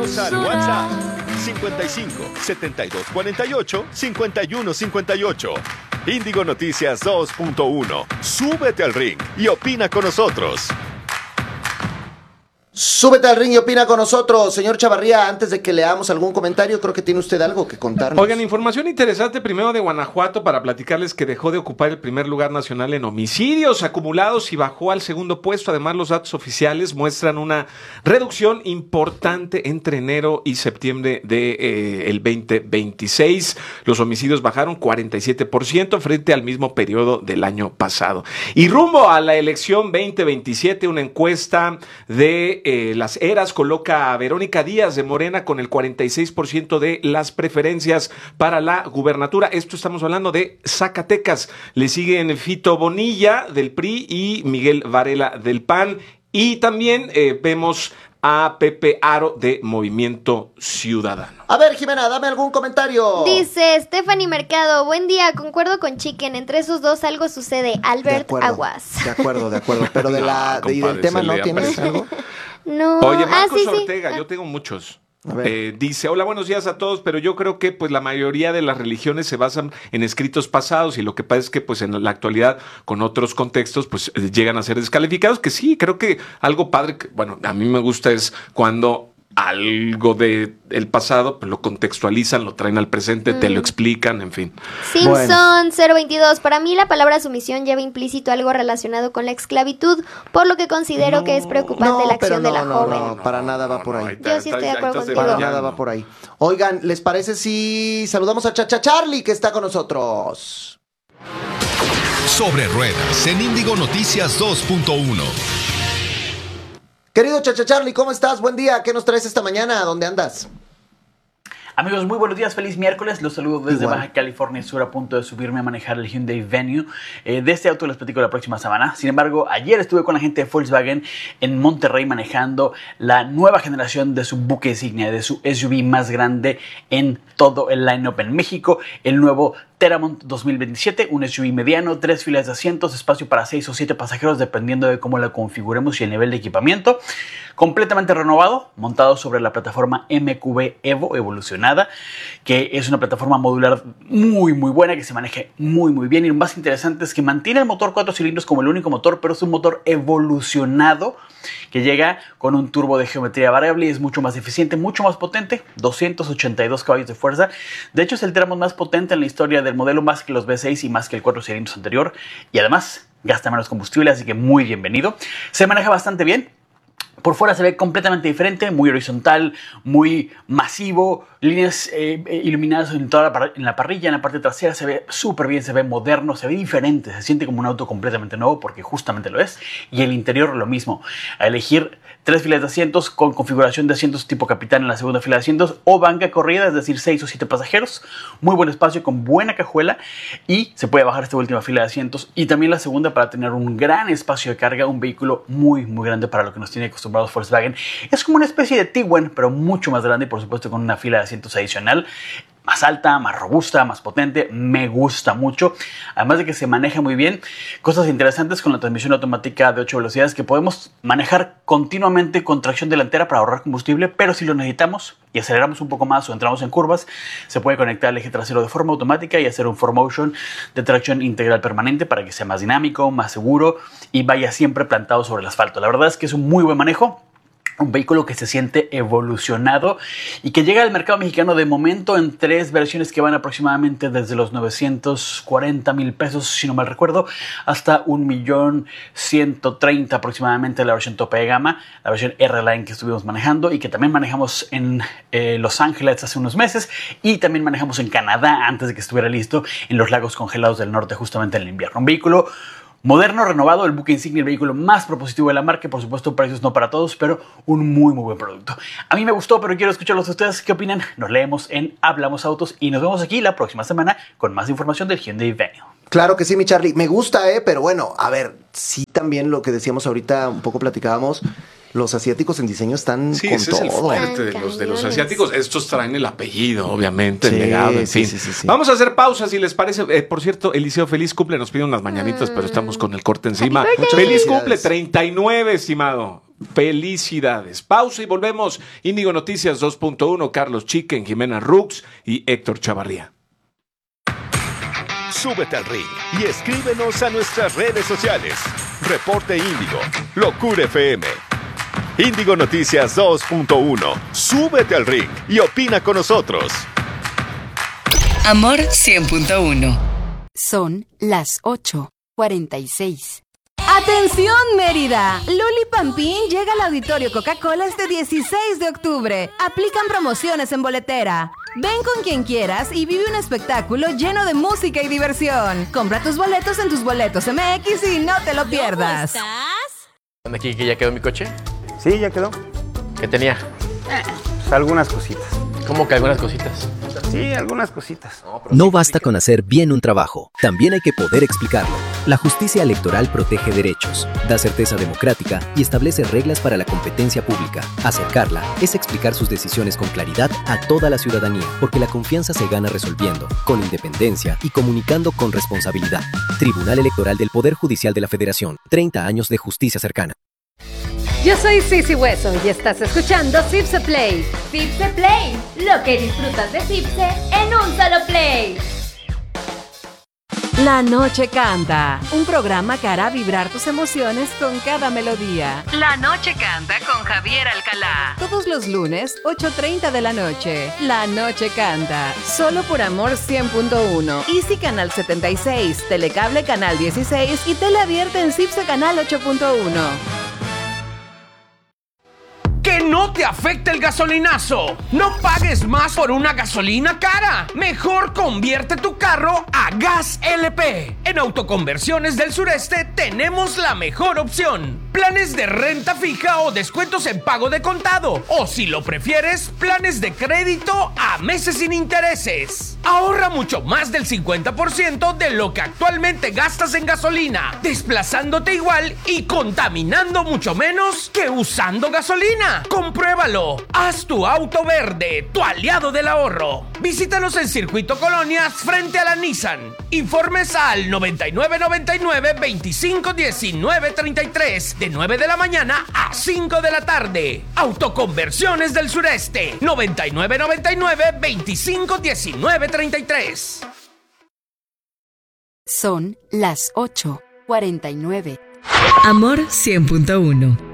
Escríbenos al WhatsApp 55 72 48 51 58. Índigo Noticias 2.1. Súbete al ring y opina con nosotros. Súbete al ring y opina con nosotros. Señor Chavarría, antes de que leamos algún comentario, creo que tiene usted algo que contarnos. Oigan, información interesante primero de Guanajuato para platicarles que dejó de ocupar el primer lugar nacional en homicidios acumulados y bajó al segundo puesto. Además, los datos oficiales muestran una reducción importante entre enero y septiembre del 2026. Los homicidios bajaron 47% frente al mismo periodo del año pasado. Y rumbo a la elección 2027, una encuesta de Las Heras coloca a Verónica Díaz de Morena con el 46% de las preferencias para la gubernatura. Esto estamos hablando de Zacatecas. Le siguen Fito Bonilla del PRI y Miguel Varela del PAN. Y también vemos a Pepe Aro de Movimiento Ciudadano. A ver, Jimena, dame algún comentario. Dice Stephanie Mercado, buen día, concuerdo con Chicken, entre esos dos algo sucede. Albert Aguas. De acuerdo. Pero del tema no tienes algo. No. Oye, Marcos sí. Ortega, yo tengo muchos. Dice, hola, buenos días a todos, pero yo creo que pues la mayoría de las religiones se basan en escritos pasados y lo que pasa es que pues en la actualidad con otros contextos pues llegan a ser descalificados, que sí, creo que algo padre, que, bueno, a mí me gusta es cuando algo del pasado pues lo contextualizan, lo traen al presente, te lo explican, en fin. Simpson 022, para mí la palabra sumisión lleva implícito algo relacionado con la esclavitud, por lo que considero que es preocupante la acción de la joven. No, para nada va por ahí. Yo sí estoy de acuerdo contigo. Para nada va por ahí. Oigan, ¿les parece si saludamos a Chacha Charlie que está con nosotros? Sobre Ruedas en Índigo Noticias 2.1. Querido Chacha Charlie, ¿cómo estás? Buen día. ¿Qué nos traes esta mañana? ¿Dónde andas? Amigos, muy buenos días, feliz miércoles. Los saludo desde Baja California Sur, a punto de subirme a manejar el Hyundai Venue. De este auto les platico la próxima semana. Sin embargo, ayer estuve con la gente de Volkswagen en Monterrey manejando la nueva generación de su buque insignia, de su SUV más grande en todo el line-up en México, el nuevo Teramont 2027, un SUV mediano, 3 filas de asientos, espacio para 6 o 7 pasajeros dependiendo de cómo la configuremos y el nivel de equipamiento. Completamente renovado, montado sobre la plataforma MQB Evo evolucionada, que es una plataforma modular muy buena, que se maneja muy bien. Y lo más interesante es que mantiene el motor 4 cilindros como el único motor, pero es un motor evolucionado que llega con un turbo de geometría variable y es mucho más eficiente, mucho más potente, 282 caballos de fuerza. De hecho, es el Teramont más potente en la historia del modelo, más que los V6 y más que el 4 cilindros anterior, y además gasta menos combustible, así que muy bienvenido. Se maneja bastante bien. Por fuera se ve completamente diferente, muy horizontal, muy masivo, líneas iluminadas en la parrilla, en la parte trasera se ve súper bien, se ve moderno, se ve diferente, se siente como un auto completamente nuevo porque justamente lo es. Y el interior lo mismo, a elegir 3 filas de asientos con configuración de asientos tipo capitán en la segunda fila de asientos o banca corrida, es decir, 6 o 7 pasajeros, muy buen espacio con buena cajuela y se puede bajar esta última fila de asientos y también la segunda para tener un gran espacio de carga, un vehículo muy grande para lo que nos tiene acostumbrados Volkswagen. Es como una especie de Tiguan, pero mucho más grande y por supuesto con una fila de asientos adicional, más alta, más robusta, más potente. Me gusta mucho, además de que se maneja muy bien. Cosas interesantes con la transmisión automática de 8 velocidades, que podemos manejar continuamente con tracción delantera para ahorrar combustible, pero si lo necesitamos y aceleramos un poco más o entramos en curvas, se puede conectar al eje trasero de forma automática y hacer un 4Motion de tracción integral permanente para que sea más dinámico, más seguro y vaya siempre plantado sobre el asfalto. La verdad es que es un muy buen manejo. Un vehículo que se siente evolucionado y que llega al mercado mexicano de momento en 3 versiones que van aproximadamente desde los 940,000 pesos, si no mal recuerdo, hasta 1,130,000 aproximadamente la versión tope de gama, la versión R-Line que estuvimos manejando y que también manejamos en Los Ángeles hace unos meses y también manejamos en Canadá antes de que estuviera listo en los lagos congelados del norte justamente en el invierno. Un vehículo moderno, renovado, el buque insignia, el vehículo más propositivo de la marca. Por supuesto, precios no para todos, pero un muy buen producto. A mí me gustó, pero quiero escucharlos a ustedes. ¿Qué opinan? Nos leemos en Hablamos Autos y nos vemos aquí la próxima semana con más información del Hyundai Venue. Claro que sí, mi Charlie. Me gusta, pero bueno, a ver, sí también lo que decíamos ahorita, un poco platicábamos. Los asiáticos en diseño están sí, con ese todo. Es el fuerte de los asiáticos. Estos traen el apellido, obviamente, el legado, en fin. Sí. Vamos a hacer pausas si les parece. Por cierto, Eliseo, feliz cumple. Nos piden unas mañanitas, pero estamos con el corte encima. Feliz cumple, 39, estimado. Felicidades. Pausa y volvemos. Índigo Noticias 2.1, Carlos Chicken, Jimena Rux y Héctor Chavarría. Súbete al ring y escríbenos a nuestras redes sociales. Reporte Índigo, Locura FM. Índigo Noticias 2.1. Súbete al ring y opina con nosotros. Amor 100.1. Son las 8:46. ¡Atención, Mérida! Luli Pampín llega al Auditorio Coca-Cola este 16 de octubre. Aplican promociones en boletera. Ven con quien quieras y vive un espectáculo lleno de música y diversión. Compra tus boletos en Tus Boletos MX y no te lo pierdas. ¿Cómo estás? ¿Aquí que ya quedó mi coche? Sí, ya quedó. ¿Qué tenía? Pues algunas cositas. ¿Cómo que algunas cositas? Sí, algunas cositas. No basta con hacer bien un trabajo, también hay que poder explicarlo. La justicia electoral protege derechos, da certeza democrática y establece reglas para la competencia pública. Acercarla es explicar sus decisiones con claridad a toda la ciudadanía, porque la confianza se gana resolviendo, con independencia y comunicando con responsabilidad. Tribunal Electoral del Poder Judicial de la Federación. 30 años de justicia cercana. Yo soy Sisi Hueso y estás escuchando Cipse Play. Cipse Play, lo que disfrutas de Cipse en un solo play. La Noche Canta, un programa que hará vibrar tus emociones con cada melodía. La Noche Canta con Javier Alcalá. Todos los lunes, 8:30 de la noche. La Noche Canta, solo por Amor 100.1. Easy Canal 76, Telecable Canal 16 y Teleabierta en Cipse Canal 8.1. ¡Que no te afecte el gasolinazo! ¡No pagues más por una gasolina cara! Mejor convierte tu carro a Gas LP. En Autoconversiones del Sureste tenemos la mejor opción. Planes de renta fija o descuentos en pago de contado. O si lo prefieres, planes de crédito a meses sin intereses. Ahorra mucho más del 50% de lo que actualmente gastas en gasolina, desplazándote igual y contaminando mucho menos que usando gasolina. ¡Compruébalo! Haz tu auto verde, tu aliado del ahorro. Visítanos en Circuito Colonias frente a la Nissan. Informes al 9999-251933 de 9 de la mañana a 5 de la tarde. Autoconversiones del Sureste. 9999-251933. Son las 8:49. Amor 100.1.